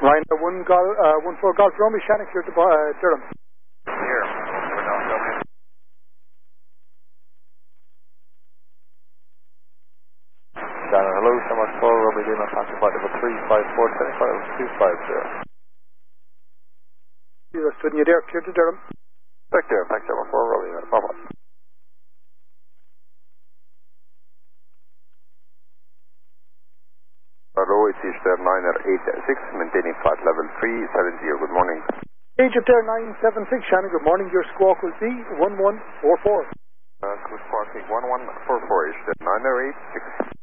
Ryan, 1-4 Golf Romeo, Shannon, clear to Durham. Here. Shannon, hello, Shamrock 4, Romeo Lima, passing by number 35425 You're stood in your there, clear to Durham. Back there, thanks, Shamrock 4, Romeo Lima, bye-bye. Hello, it's Easter 986, maintaining flight level 370, good morning. Egypt Air 976, Shannon, good morning. Your squawk will be 1144. Good parking 1144, Easter 986.